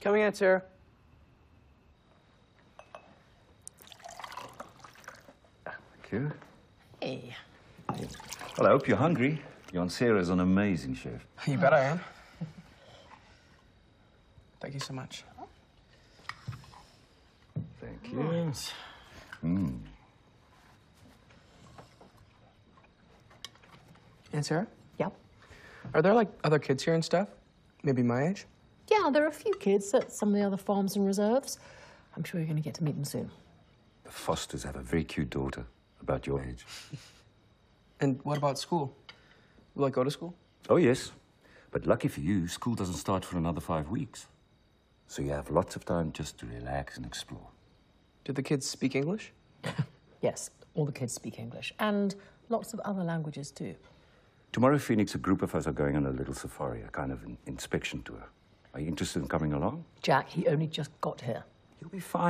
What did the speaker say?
Coming in, Sarah. Thank you. Hey. Well, I hope you're hungry. Your Aunt Sarah's an amazing chef. You bet I am. Thank you so much. Thank you. Nice. Aunt Sarah, Yep. are there, like, other kids here and stuff? Maybe my age? Yeah, there are a few kids at some of the other farms and reserves. I'm sure you're going to get to meet them soon. The Fosters have a very cute daughter, about your age. And what about school? Will I go to school? Oh, yes. But lucky for you, school doesn't start for another 5 weeks. So you have lots of time just to relax and explore. Do the kids speak English? Yes, all the kids speak English, and lots of other languages too. Tomorrow, Phoenix, a group of us are going on a little safari, a kind of an inspection tour. Are you interested in coming along? Jack, he only just got here. You'll be fine.